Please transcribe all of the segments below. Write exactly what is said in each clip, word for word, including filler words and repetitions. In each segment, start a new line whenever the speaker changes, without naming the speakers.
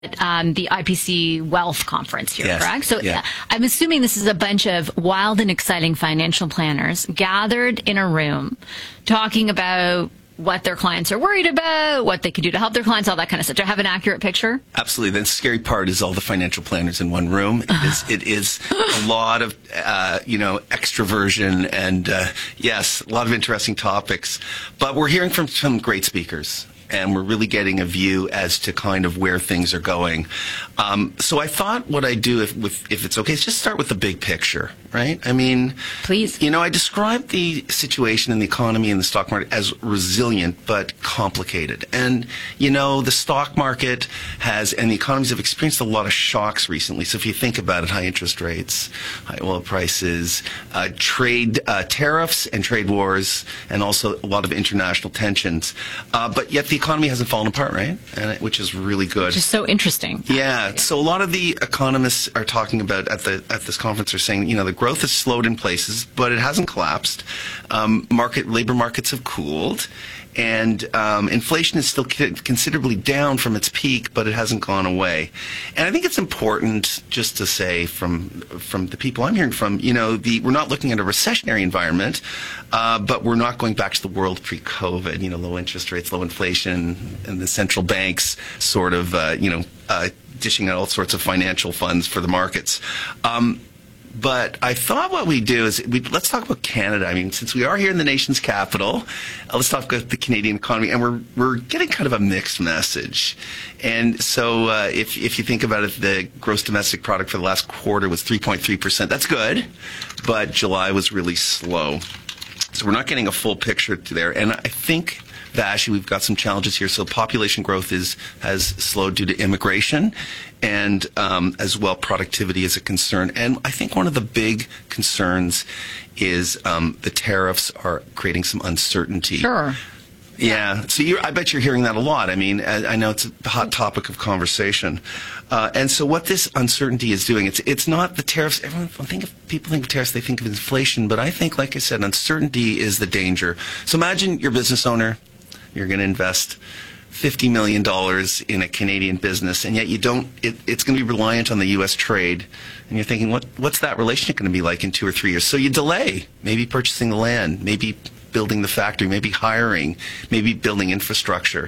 Um, the I P C Wealth Conference here,
yes.
correct? So
yeah.
I'm assuming this is a bunch of wild and exciting financial planners gathered in a room talking about what their clients are worried about, what they could do to help their clients, all that kind of stuff. Do I have an accurate picture?
Absolutely. The scary part is all the financial planners in one room. It is, it is a lot of, uh, you know, extroversion and, uh, yes, a lot of interesting topics. But we're hearing from some great speakers, and we're really getting a view as to kind of where things are going. Um, so I thought what I'd do, if, with, if it's okay, is just start with the big picture, right? I mean,
please.
You know, I described the situation in the economy and the stock market as resilient but complicated. And, you know, the stock market has, and the economies have experienced a lot of shocks recently. So if you think about it, high interest rates, high oil prices, uh, trade uh, tariffs and trade wars, and also a lot of international tensions. Uh, but yet the economy hasn't fallen apart, right? And it, which is really good.
Which is so interesting.
Yeah. So a lot of the economists are talking about at the at this conference are saying, you know, the growth has slowed in places, but it hasn't collapsed. Um, market labor markets have cooled, and um, inflation is still considerably down from its peak, but it hasn't gone away. And I think it's important just to say from from the people I'm hearing from, you know, the we're not looking at a recessionary environment, uh, but we're not going back to the world pre-COVID. You know, low interest rates, low inflation, and the central banks sort of, uh, you know, uh, dishing out all sorts of financial funds for the markets. Um, But I thought what we do is we, let's talk about Canada. I mean, since we are here in the nation's capital, uh, let's talk about the Canadian economy, and we're we're getting kind of a mixed message. And so, uh, if if you think about it, the gross domestic product for the last quarter was three point three percent. That's good, but July was really slow. So we're not getting a full picture to there. And I think, Vash, we've got some challenges here. So population growth is has slowed due to immigration, and um, as well productivity is a concern. And I think one of the big concerns is um, the tariffs are creating some uncertainty.
Sure.
Yeah. So you, I bet you're hearing that a lot. I mean, I, I know it's a hot topic of conversation. Uh, and so what this uncertainty is doing, it's it's not the tariffs. Everyone think of people think of tariffs, they think of inflation. But I think, like I said, uncertainty is the danger. So imagine you're a business owner. You're going to invest fifty million dollars in a Canadian business, and yet you don't, it, it's going to be reliant on the U S trade. And you're thinking, what, what's that relationship going to be like in two or three years? So you delay, maybe purchasing the land, maybe building the factory, maybe hiring, maybe building infrastructure.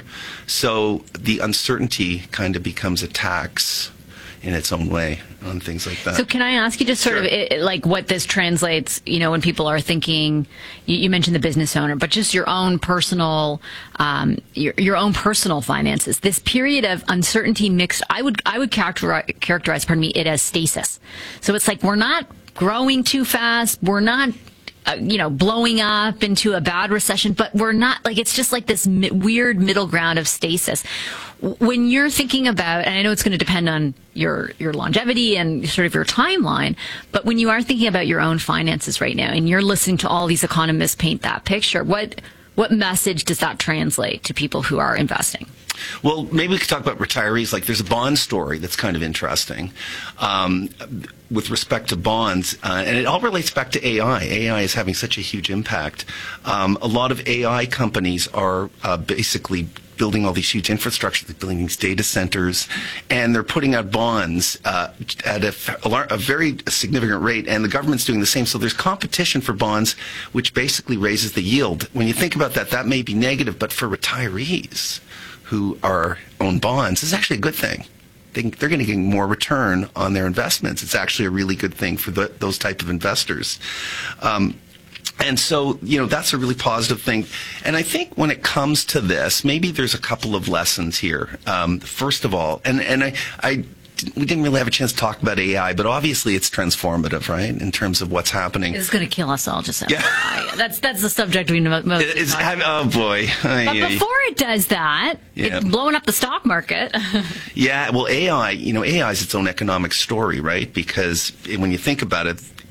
So the uncertainty kind of becomes a tax in its own way on things like that.
So can I ask you just sort
Sure.
of it, like what this translates, you know, when people are thinking, you, you mentioned the business owner, but just your own personal, um, your, your own personal finances. This period of uncertainty mixed, I would, I would characterize, characterize, pardon me, it as stasis. So it's like we're not growing too fast. We're not, uh, you know, blowing up into a bad recession, but we're not, like, it's just like this mi- weird middle ground of stasis. When you're thinking about, and I know it's going to depend on your, your longevity and sort of your timeline, but when you are thinking about your own finances right now and you're listening to all these economists paint that picture, what, what message does that translate to people who are investing?
Well, maybe we could talk about retirees. Like, there's a bond story that's kind of interesting um, with respect to bonds, uh, and it all relates back to A I. A I is having such a huge impact. Um, a lot of A I companies are uh, basically building all these huge infrastructure, they're building these data centers, and they're putting out bonds uh, at a, a very significant rate, and the government's doing the same. So there's competition for bonds, which basically raises the yield. When you think about that, that may be negative, but for retirees who are own bonds, it's actually a good thing. They, they're going to get more return on their investments. It's actually a really good thing for the, those type of investors. Um, And so, you know, that's a really positive thing. And I think when it comes to this, maybe there's a couple of lessons here. Um, first of all, and, and I, I, we didn't really have a chance to talk about A I, but obviously it's transformative, right, in terms of what's happening.
It's going to kill us all, just so.
Yeah.
That's, that's the subject we know most.
It's, oh, boy.
But before it does that,
Yeah.
it's blowing up the stock market.
Yeah, well, A I, you know, A I is its own economic story, right? Because when you think about it,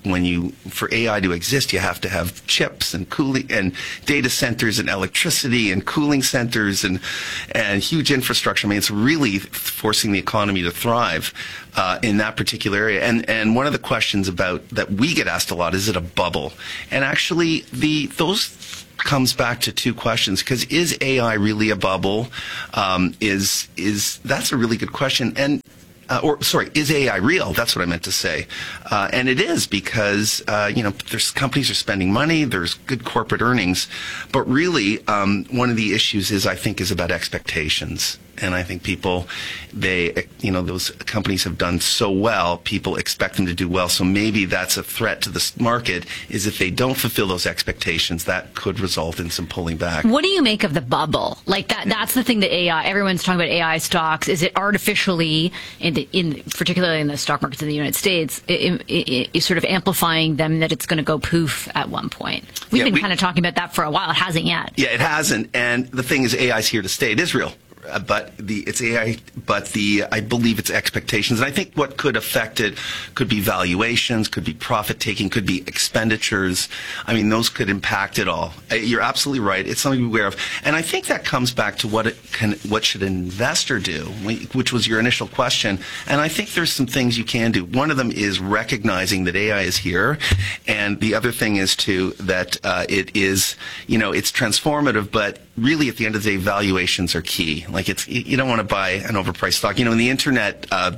when you, for A I to exist, you have to have chips and cooling and data centers and electricity and cooling centers and, and huge infrastructure. I mean, it's really forcing the economy to thrive uh, in that particular area. And, and one of the questions about that we get asked a lot, is it a bubble? And actually, the, those, comes back to two questions, because is A I really a bubble? Um, is is that's a really good question. And uh, or sorry, is A I real? That's what I meant to say. Uh, and it is, because uh, you know, there's companies are spending money. There's good corporate earnings, but really, um, one of the issues is I think is about expectations. And I think people, they, you know, those companies have done so well, people expect them to do well. So maybe that's a threat to the market, is if they don't fulfill those expectations, that could result in some pulling back.
What do you make of the bubble? Like that, that's the thing that A I, everyone's talking about A I stocks. Is it artificially, in the, in particularly in the stock markets in the United States, it, it, it, it's sort of amplifying them that it's going to go poof at one point? We've
yeah,
been
we,
kind of talking about that for a while. It hasn't yet.
Yeah, it hasn't. And the thing is, A I's here to stay. It is real. Uh, but the it's A I, but the I believe it's expectations, and I think what could affect it could be valuations, could be profit taking, could be expenditures. I mean, those could impact it all. Uh, you're absolutely right. It's something to be aware of, and I think that comes back to what it can, what should an investor do, which was your initial question. And I think there's some things you can do. One of them is recognizing that A I is here, and the other thing is too that uh, it is, you know, it's transformative, but really at the end of the day, valuations are key. Like, it's, you don't want to buy an overpriced stock. You know, in the internet uh,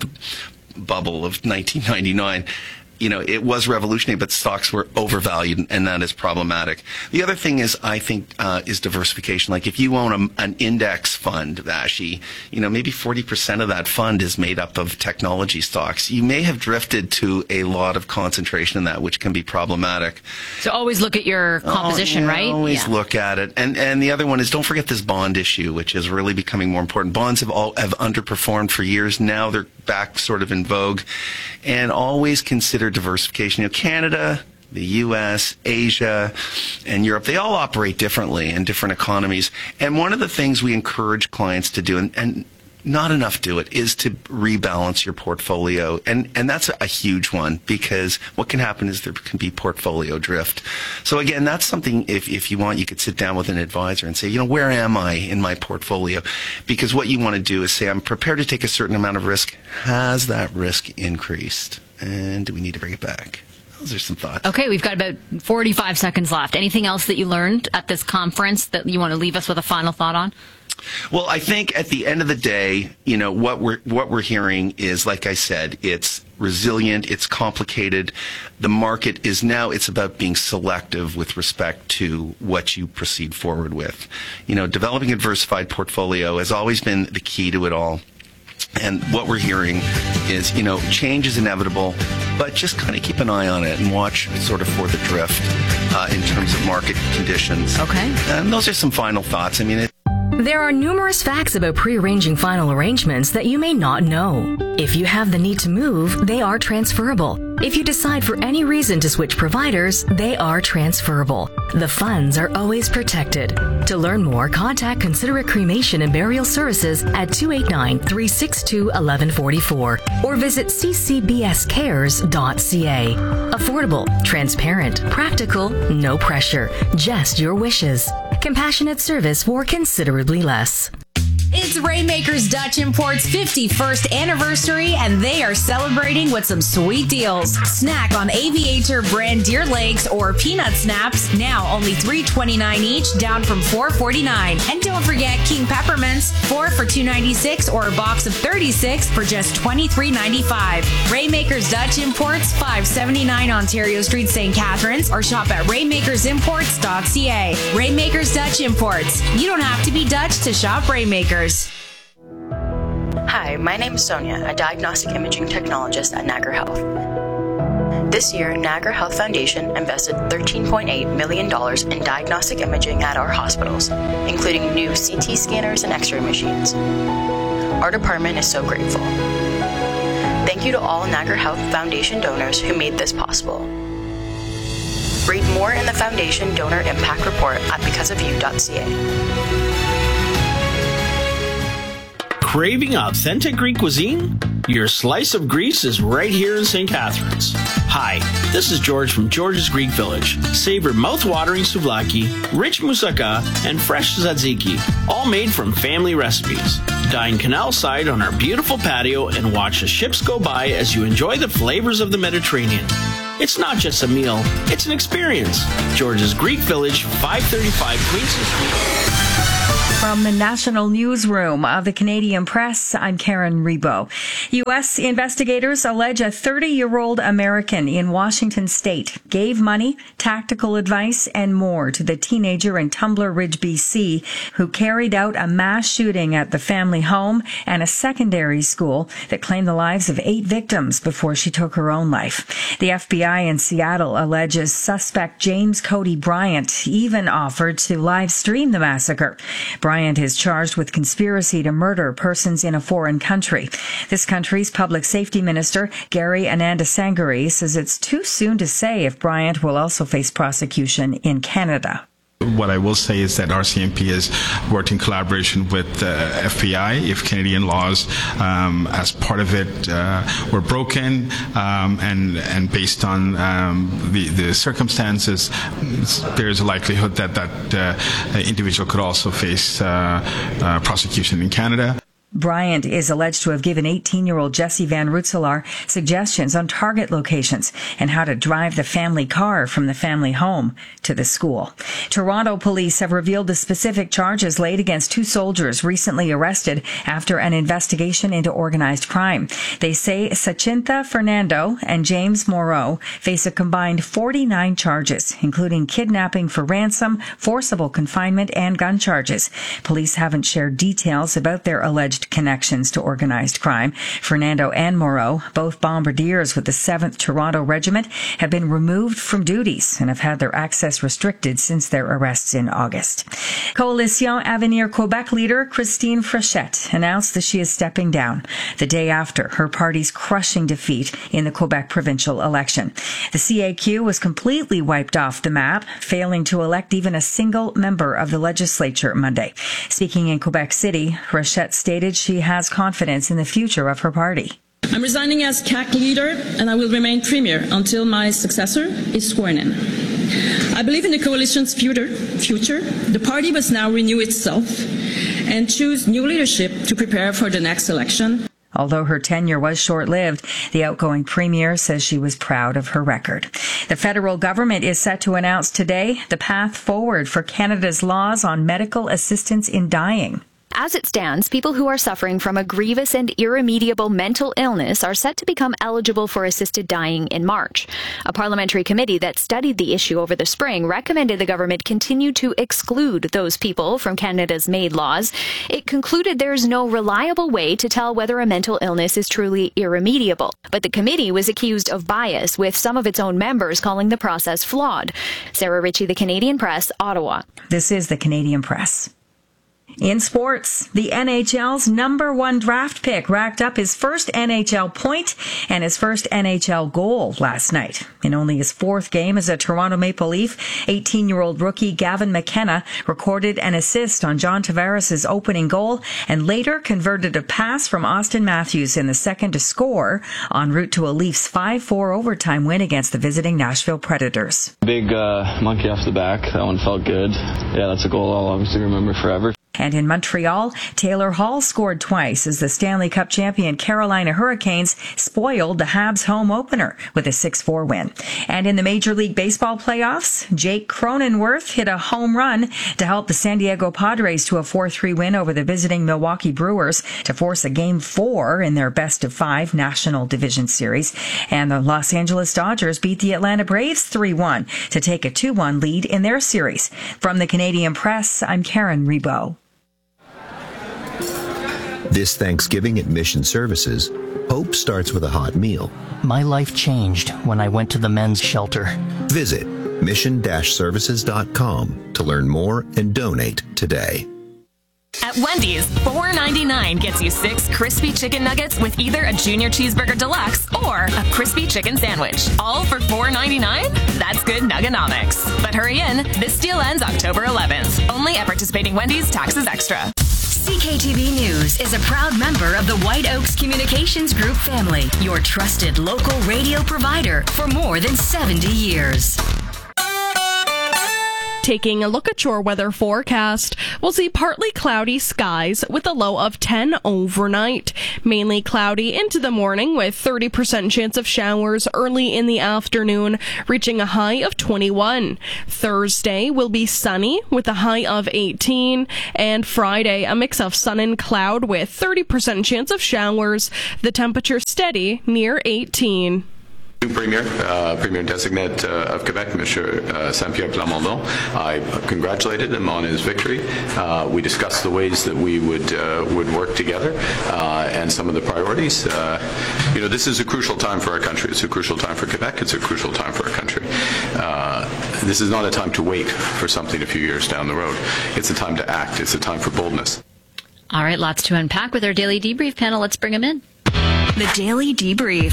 bubble of nineteen ninety-nine, you know, it was revolutionary, but stocks were overvalued, and that is problematic. The other thing is, I think, uh, is diversification. Like, if you own a, an index fund, Vashi, you know, maybe forty percent of that fund is made up of technology stocks. You may have drifted to a lot of concentration in that, which can be problematic.
So always look at your composition,
oh, yeah,
right?
Always
yeah.
look at it. And and the other one is, don't forget this bond issue, which is really becoming more important. Bonds have all have underperformed for years. Now they're back sort of in vogue. And always consider diversification. You know, Canada, the U S, Asia, and Europe, they all operate differently in different economies. And one of the things we encourage clients to do, and, and not enough do it, is to rebalance your portfolio. And and that's a huge one, because what can happen is there can be portfolio drift. So again, that's something, if, if you want, you could sit down with an advisor and say, you know, where am I in my portfolio? Because what you want to do is say, I'm prepared to take a certain amount of risk. Has that risk increased? And do we need to bring it back? Those are some thoughts.
Okay, we've got about forty-five seconds left. Anything else that you learned at this conference that you want to leave us with a final thought on?
Well, I think at the end of the day, you know, what we're what we're hearing is, like I said, it's resilient, it's complicated. The market is now, it's about being selective with respect to what you proceed forward with. You know, developing a diversified portfolio has always been the key to it all. And what we're hearing is, you know, change is inevitable, but just kind of keep an eye on it and watch sort of for the drift uh, in terms of market conditions.
Okay.
And those are some final thoughts. I mean, it
There are numerous facts about pre-arranging final arrangements that you may not know. If you have the need to move, they are transferable. If you decide for any reason to switch providers, they are transferable. The funds are always protected. To learn more, contact Considerate Cremation and Burial Services at two eight nine, three six two, one one four four or visit c c b s cares dot c a. Affordable, transparent, practical, no pressure, just your wishes. Compassionate service for considerably less.
It's Rainmakers Dutch Import's fifty-first anniversary, and they are celebrating with some sweet deals. Snack on Aviator brand Deer Lakes or Peanut Snaps, now only three twenty-nine each, down from four forty-nine. And don't forget King Peppermints, four for two ninety-six, or a box of thirty-six for just twenty-three ninety-five. Rainmakers Dutch Imports, five seventy-nine Ontario Street, Saint Catharines, or shop at rainmakers imports dot c a. Rainmakers Dutch Imports. You don't have to be Dutch to shop Rainmakers.
Hi, my name is Sonia, a diagnostic imaging technologist at Niagara Health. This year, Niagara Health Foundation invested thirteen point eight million dollars in diagnostic imaging at our hospitals, including new C T scanners and X-ray machines. Our department is so grateful. Thank you to all Niagara Health Foundation donors who made this possible. Read more in the Foundation Donor Impact Report at because of you dot c a.
Craving authentic Greek cuisine? Your slice of Greece is right here in Saint Catharines. Hi, this is George from George's Greek Village. Savor mouth-watering souvlaki, rich moussaka, and fresh tzatziki, all made from family recipes. Dine canal side on our beautiful patio and watch the ships go by as you enjoy the flavors of the Mediterranean. It's not just a meal, it's an experience. George's Greek Village, five thirty-five Queenston Street.
From the National Newsroom of the Canadian Press, I'm Karen Rebo. U S investigators allege a thirty-year-old American in Washington state gave money, tactical advice, and more to the teenager in Tumbler Ridge, B C, who carried out a mass shooting at the family home and a secondary school that claimed the lives of eight victims before she took her own life. The F B I in Seattle alleges suspect James Cody Bryant even offered to live stream the massacre. Bryant is charged with conspiracy to murder persons in a foreign country. This country's public safety minister, Gary Anandasangari, says it's too soon to say if Bryant will also face prosecution in Canada.
What I will say is that R C M P has worked in collaboration with the uh, F B I if Canadian laws, um, as part of it, uh, were broken, um, and and based on um, the the circumstances, there is a likelihood that that uh, individual could also face uh, uh, prosecution in Canada.
Bryant is alleged to have given eighteen-year-old Jesse Van Rutselaar suggestions on target locations and how to drive the family car from the family home to the school. Toronto police have revealed the specific charges laid against two soldiers recently arrested after an investigation into organized crime. They say Sachinta Fernando and James Moreau face a combined forty-nine charges, including kidnapping for ransom, forcible confinement, and gun charges. Police haven't shared details about their alleged connections to organized crime. Fernando and Moreau, both bombardiers with the seventh Toronto Regiment, have been removed from duties and have had their access restricted since their arrests in August. Coalition Avenir Quebec leader Christine Frechette announced that she is stepping down the day after her party's crushing defeat in the Quebec provincial election. The C A Q was completely wiped off the map, failing to elect even a single member of the legislature Monday. Speaking in Quebec City, Frechette stated she has confidence in the future of her party.
I'm resigning as C A C leader, and I will remain premier until my successor is sworn in. I believe in the coalition's future. future. The party must now renew itself and choose new leadership to prepare for the next election.
Although her tenure was short-lived, the outgoing premier says she was proud of her record. The federal government is set to announce today the path forward for Canada's laws on medical assistance in dying.
As it stands, people who are suffering from a grievous and irremediable mental illness are set to become eligible for assisted dying in March. A parliamentary committee that studied the issue over the spring recommended the government continue to exclude those people from Canada's MAID laws. It concluded there is no reliable way to tell whether a mental illness is truly irremediable. But the committee was accused of bias, with some of its own members calling the process flawed. Sarah Ritchie, The Canadian Press, Ottawa.
This is The Canadian Press. In sports, the N H L's number one draft pick racked up his first N H L point and his first N H L goal last night. In only his fourth game as a Toronto Maple Leaf, eighteen-year-old rookie Gavin McKenna recorded an assist on John Tavares' opening goal and later converted a pass from Austin Matthews in the second to score en route to a Leafs five four overtime win against the visiting Nashville Predators.
Big uh, monkey off the back. That one felt good. Yeah, that's a goal I'll obviously remember forever.
And in Montreal, Taylor Hall scored twice as the Stanley Cup champion Carolina Hurricanes spoiled the Habs home opener with a six four win. And in the Major League Baseball playoffs, Jake Cronenworth hit a home run to help the San Diego Padres to a four three win over the visiting Milwaukee Brewers to force a game four in their best of five National Division Series. And the Los Angeles Dodgers beat the Atlanta Braves three one to take a two one lead in their series. From the Canadian Press, I'm Karen Rebo.
This Thanksgiving at Mission Services, hope starts with a hot meal.
My life changed when I went to the men's shelter.
Visit mission dash services dot com to learn more and donate today.
At Wendy's, four ninety-nine gets you six crispy chicken nuggets with either a Junior Cheeseburger Deluxe or a crispy chicken sandwich. All for four ninety-nine? That's good Nugganomics. But hurry in, this deal ends October eleventh. Only at participating Wendy's, taxes extra.
C K T V News is a proud member of the White Oaks Communications Group family, your trusted local radio provider for more than seventy years.
Taking a look at your weather forecast, we'll see partly cloudy skies with a low of ten overnight. Mainly cloudy into the morning with thirty percent chance of showers early in the afternoon, reaching a high of twenty-one. Thursday will be sunny with a high of eighteen. And Friday, a mix of sun and cloud with thirty percent chance of showers. The temperature steady near eighteen.
New Premier, uh, Premier Designate uh, of Quebec, Monsieur uh, Saint-Pierre Plamondon. I congratulated him on his victory. Uh, we discussed the ways that we would uh, would work together uh, and some of the priorities. Uh, you know, this is a crucial time for our country. It's a crucial time for Quebec. It's a crucial time for our country. Uh, this is not a time to wait for something a few years down the road. It's a time to act. It's a time for boldness.
All right, lots to unpack with our Daily Debrief panel. Let's bring them in.
The Daily Debrief.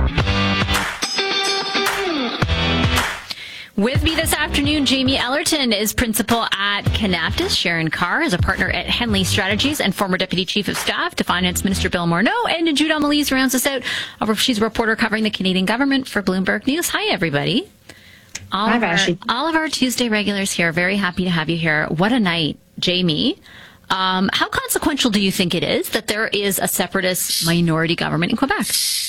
With me this afternoon, Jamie Ellerton is principal at Kanaptis. Sharon Carr is a partner at Henley Strategies and former Deputy Chief of Staff to Finance Minister Bill Morneau. And Jude Amelise rounds us out. She's a reporter covering the Canadian government for Bloomberg News. Hi, everybody. All, Hi, of our, all of our Tuesday regulars here. Very happy to have you here. What a night, Jamie. Um, how consequential do you think it is that there is a separatist minority government in Quebec?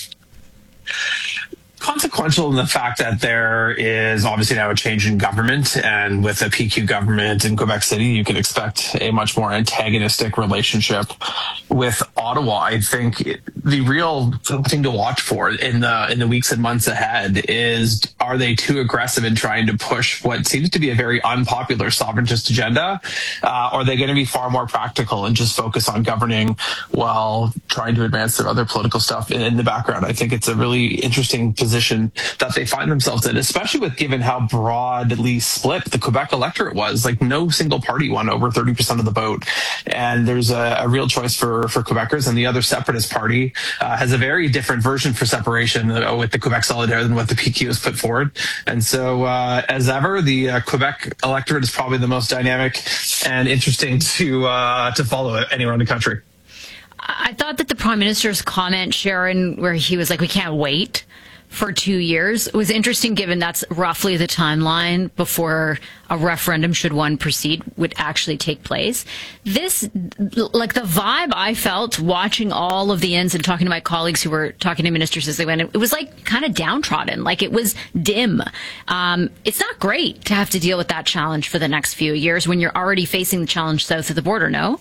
Consequential in the fact that there is obviously now a change in government, and with a P Q government in Quebec City, you can expect a much more antagonistic relationship with Ottawa. I think the real thing to watch for in the in the weeks and months ahead is, are they too aggressive in trying to push what seems to be a very unpopular sovereigntist agenda? Uh, or are they going to be far more practical and just focus on governing while trying to advance their other political stuff in, in the background? I think it's a really interesting position that they find themselves in, especially with given how broadly split the Quebec electorate was. Like, no single party won over thirty percent of the vote. And there's a, a real choice for, for Quebecers, and the other separatist party uh, has a very different version for separation uh, with the Quebec Solidaire than what the P Q has put forward. And so, uh, as ever, the uh, Quebec electorate is probably the most dynamic and interesting to uh, to follow anywhere in the country.
I thought that the Prime Minister's comment, Sharon, where he was like, we can't wait for two years was interesting, given that's roughly the timeline before a referendum, should one proceed, would actually take place. This, like the vibe I felt watching all of the ends and talking to my colleagues who were talking to ministers as they went, it was like kind of downtrodden, like it was dim. Um, it's not great to have to deal with that challenge for the next few years when you're already facing the challenge south of the border, no?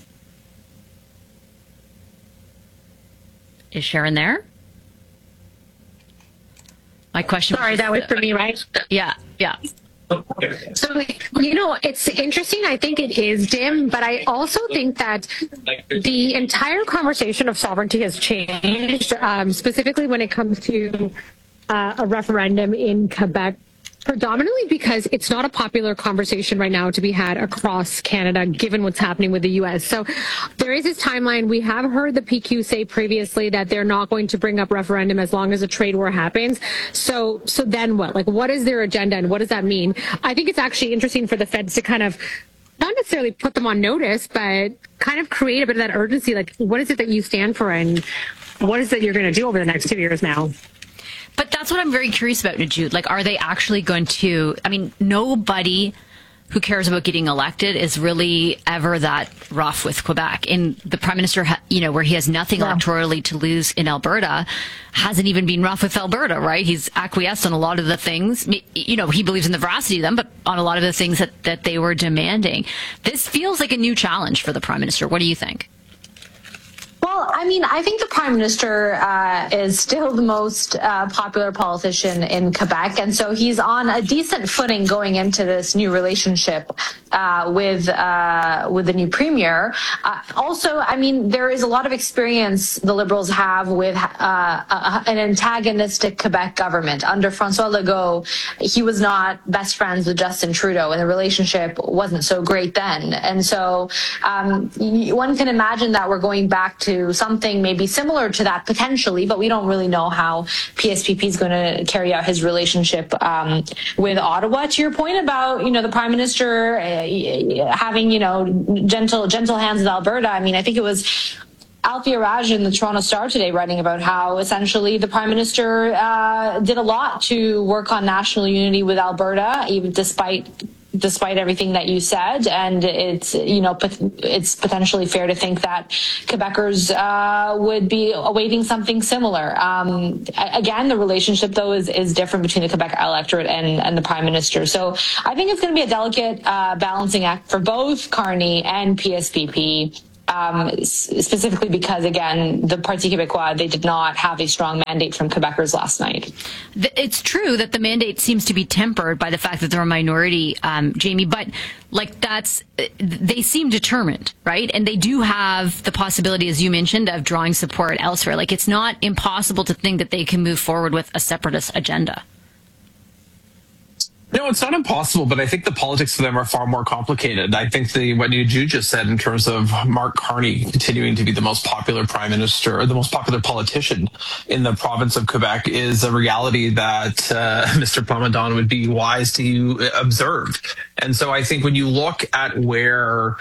Is Sharon there? My question.
Sorry, that was for me, right?
Yeah, yeah.
So, you know, it's interesting. I think it is dim, but I also think that the entire conversation of sovereignty has changed, um, specifically when it comes to uh, a referendum in Quebec, predominantly because it's not a popular conversation right now to be had across Canada, given what's happening with the U S. So there is this timeline. We have heard the P Q say previously that they're not going to bring up referendum as long as a trade war happens. So, so then what? Like, what is their agenda and what does that mean? I think it's actually interesting for the feds to kind of not necessarily put them on notice, but kind of create a bit of that urgency. Like, what is it that you stand for and what is it you're going to do over the next two years now?
But that's what I'm very curious about, Jude. Like, are they actually going to, I mean, nobody who cares about getting elected is really ever that rough with Quebec. And the Prime Minister, you know, where he has nothing yeah. electorally to lose in Alberta, hasn't even been rough with Alberta, right? He's acquiesced on a lot of the things, you know, he believes in the veracity of them, but on a lot of the things that, that they were demanding. This feels like a new challenge for the Prime Minister. What do you think?
Well, I mean, I think the Prime Minister uh, is still the most uh, popular politician in Quebec, and so he's on a decent footing going into this new relationship uh, with uh, with the new Premier. Uh, also, I mean, there is a lot of experience the Liberals have with uh, a, an antagonistic Quebec government. Under François Legault, he was not best friends with Justin Trudeau, and the relationship wasn't so great then. And so um, one can imagine that we're going back to to something maybe similar to that potentially, but we don't really know how P S P P is going to carry out his relationship um, with Ottawa. To your point about, you know, the Prime Minister uh, having, you know, gentle gentle hands with Alberta, I mean, I think it was Alfia Raj in the Toronto Star today writing about how essentially the Prime Minister uh, did a lot to work on national unity with Alberta, even despite despite everything that you said. And it's, you know, it's potentially fair to think that Quebecers uh, would be awaiting something similar. Um, again, the relationship, though, is, is different between the Quebec electorate and, and the Prime Minister. So I think it's going to be a delicate uh, balancing act for both Carney and P S P P. Um, specifically because, again, the Parti Québécois, they did not have a strong mandate from Quebecers last night.
It's true that the mandate seems to be tempered by the fact that they're a minority, um, Jamie, but like that's, they seem determined, right? And they do have the possibility, as you mentioned, of drawing support elsewhere. Like, it's not impossible to think that they can move forward with a separatist agenda.
No, it's not impossible, but I think the politics for them are far more complicated. I think the what you just said in terms of Mark Carney continuing to be the most popular prime minister, or the most popular politician in the province of Quebec, is a reality that uh, Mister Plamondon would be wise to observe. And so I think when you look at where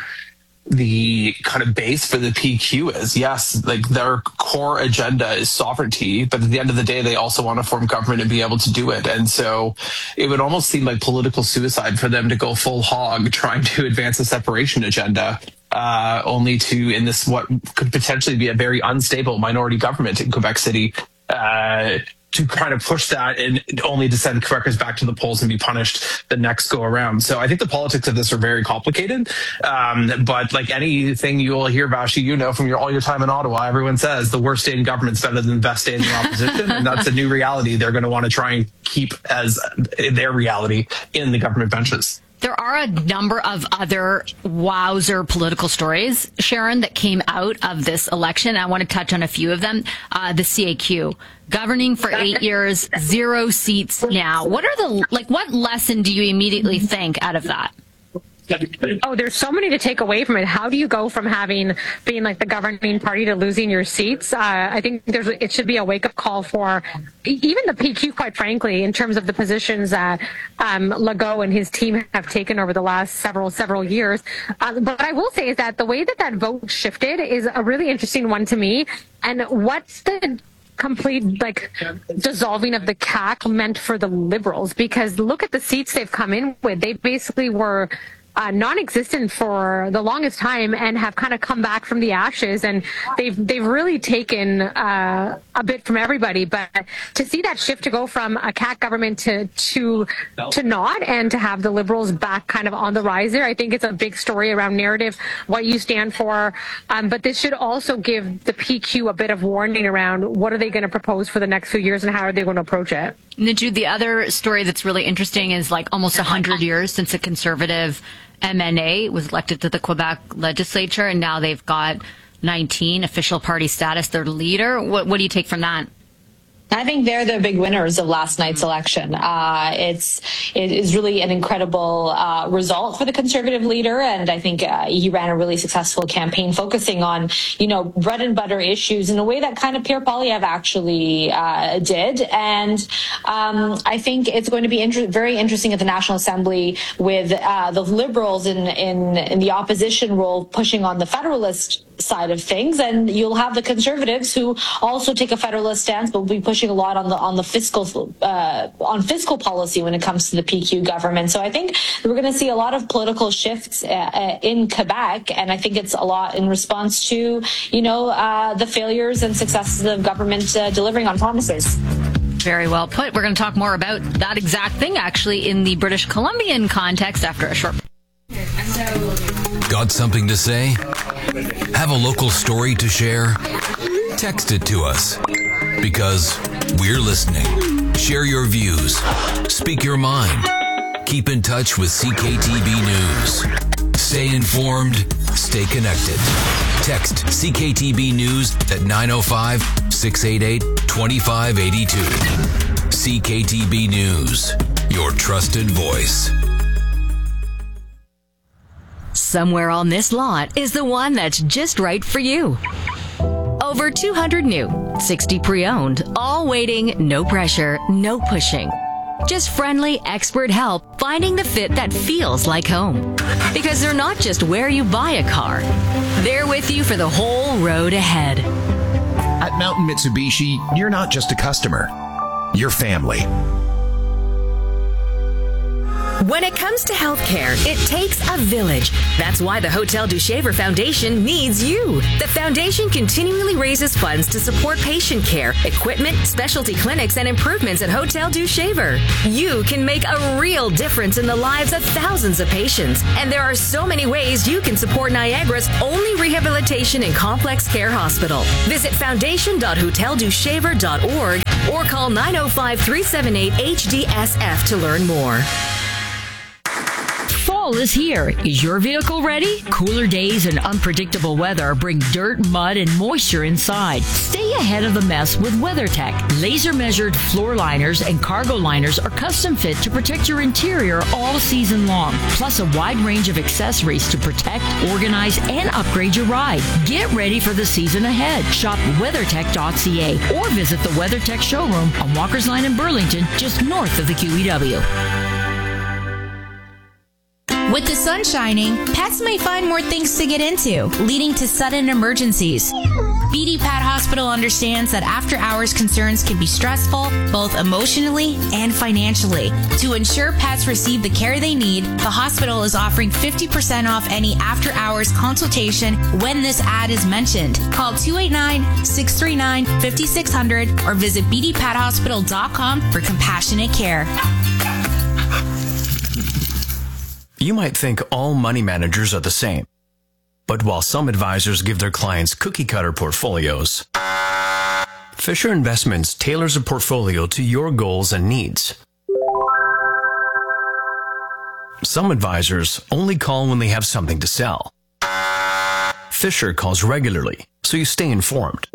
the kind of base for the P Q is, yes, like their core agenda is sovereignty, but at the end of the day, they also want to form government and be able to do it. And so it would almost seem like political suicide for them to go full hog trying to advance a separation agenda, uh, only to, in this, what could potentially be a very unstable minority government in Quebec City, uh, to kind of push that and only to send Quebecers back to the polls and be punished the next go around. So I think the politics of this are very complicated. Um, but like anything you will hear, Vashi, you know, from your all your time in Ottawa, everyone says the worst day in government is better than the best day in the opposition. And that's a new reality they're going to want to try and keep as their reality in the government benches.
There are a number of other wowzer political stories, Sharon, that came out of this election. I want to touch on a few of them. Uh, the C A Q, governing for eight years, zero seats now. What are the, like, what lesson do you immediately think out of that?
Oh, there's so many to take away from it. How do you go from having being like the governing party to losing your seats? Uh, I think there's it should be a wake up call for even the P Q, quite frankly, in terms of the positions that um, Legault and his team have taken over the last several several years. Uh, but what I will say is that the way that that vote shifted is a really interesting one to me. And what's the complete like dissolving of the C A Q meant for the Liberals? Because look at the seats they've come in with. They basically were Uh, non-existent for the longest time and have kind of come back from the ashes, and they've they've really taken uh, a bit from everybody. But to see that shift to go from a C A Q government to to to not, and to have the Liberals back kind of on the rise there, I think it's a big story around narrative, what you stand for. Um, but this should also give the P Q a bit of warning around what are they going to propose for the next few years and how are they going to approach it.
Niju, the other story that's really interesting is like almost one hundred years since a Conservative M N A was elected to the Quebec legislature, and now they've got nineteen official party status. Their leader. What, what do you take from that?
I think they're the big winners of last night's election. Uh, it's it is really an incredible uh, result for the Conservative leader, and I think uh, he ran a really successful campaign focusing on, you know, bread and butter issues in a way that kind of Pierre Poilievre actually uh, did. And um, I think it's going to be inter- very interesting at the National Assembly with uh, the Liberals in, in in the opposition role pushing on the Federalist side of things, and you'll have the Conservatives who also take a Federalist stance, but will be pushing a lot on the on the fiscal uh, on fiscal policy when it comes to the P Q government. So I think we're going to see a lot of political shifts uh, in Quebec, and I think it's a lot in response to, you know, uh, the failures and successes of government uh, delivering on promises.
Very well put. We're going to talk more about that exact thing, actually, in the British Columbian context after a short.
Got something to say? Have a local story to share? Text it to us, because we're listening. Share your views. Speak your mind. Keep in touch with C K T B News. Stay informed. Stay connected. Text C K T B News at nine oh five, six eight eight, two five eight two. C K T B News, your trusted voice.
Somewhere on this lot is the one that's just right for you. Over two hundred new, sixty pre-owned, all waiting, no pressure, no pushing. Just friendly, expert help finding the fit that feels like home. Because they're not just where you buy a car, they're with you for the whole road ahead.
At Mountain Mitsubishi, you're not just a customer, you're family.
When it comes to healthcare, it takes a village. That's why the Hotel du Shaver Foundation needs you. The foundation continually raises funds to support patient care, equipment, specialty clinics, and improvements at Hotel du Shaver. You can make a real difference in the lives of thousands of patients. And there are so many ways you can support Niagara's only rehabilitation and complex care hospital. Visit foundation dot hotel du shaver dot org or call nine oh five, three seven eight, H D S F to learn more. Fall is here. Is your vehicle ready? Cooler days and unpredictable weather bring dirt, mud, and moisture inside. Stay ahead of the mess with WeatherTech. Laser-measured floor liners and cargo liners are custom fit to protect your interior all season long. Plus a wide range of accessories to protect, organize, and upgrade your ride. Get ready for the season ahead. Shop weathertech dot c a or visit the WeatherTech showroom on Walker's Line in Burlington, just north of the Q E W.
With the sun shining, pets may find more things to get into, leading to sudden emergencies. B D Pet Hospital understands that after-hours concerns can be stressful, both emotionally and financially. To ensure pets receive the care they need, the hospital is offering fifty percent off any after-hours consultation when this ad is mentioned. Call two eight nine, six three nine, five six zero zero or visit b d pet hospital dot com for compassionate care.
You might think all money managers are the same. But while some advisors give their clients cookie-cutter portfolios, Fisher Investments tailors a portfolio to your goals and needs. Some advisors only call when they have something to sell. Fisher calls regularly, so you stay informed.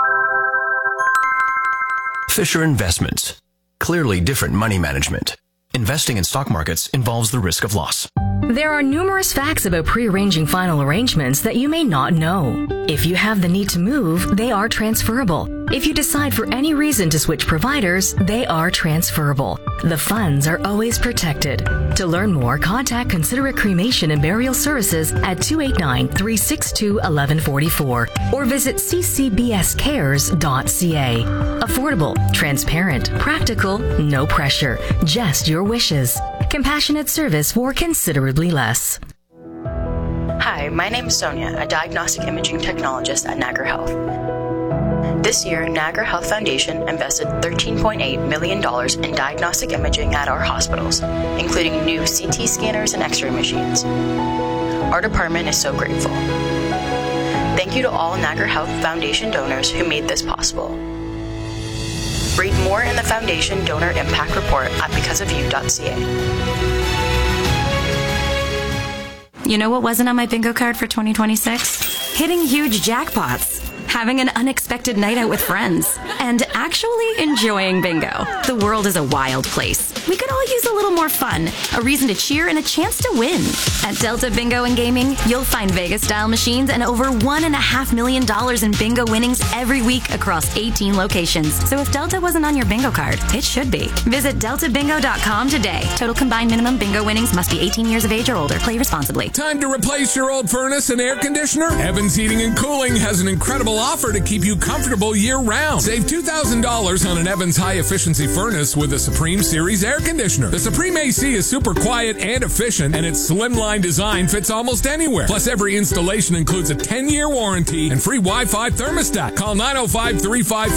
Fisher Investments. Clearly different money management. Investing in stock markets involves the risk of loss.
There are numerous facts about pre-arranging final arrangements that you may not know. If you have the need to move, they are transferable. If you decide for any reason to switch providers, they are transferable. The funds are always protected. To learn more, contact Considerate Cremation and Burial Services at two eight nine, three six two, one one four four or visit c c b s cares dot c a. Affordable, transparent, practical, no pressure, just your wishes. Compassionate service for considerably less.
Hi, my name is Sonia, a diagnostic imaging technologist at Niagara Health. This year, Niagara Health Foundation invested thirteen point eight million dollars in diagnostic imaging at our hospitals, including new C T scanners and X-ray machines. Our department is so grateful. Thank you to all Niagara Health Foundation donors who made this possible. Read more in the Foundation Donor Impact Report at because of you dot c a.
You know what wasn't on my bingo card for twenty twenty-six? Hitting huge jackpots, having an unexpected night out with friends, and actually enjoying bingo. The world is a wild place. We could all use a little more fun, a reason to cheer, and a chance to win. At Delta Bingo and Gaming, you'll find Vegas-style machines and over one and a half million dollars in bingo winnings every week across eighteen locations. So if Delta wasn't on your bingo card, it should be. Visit delta bingo dot com today. Total combined minimum bingo winnings must be eighteen years of age or older. Play responsibly.
Time to replace your old furnace and air conditioner? Evans Heating and Cooling has an incredible offer to keep you comfortable year-round. Save two thousand dollars on an Evans high-efficiency furnace with a Supreme Series air conditioner. The Supreme A C is super quiet and efficient, and its slimline design fits almost anywhere. Plus, every installation includes a ten-year warranty and free Wi-Fi thermostat. Call nine oh five, three five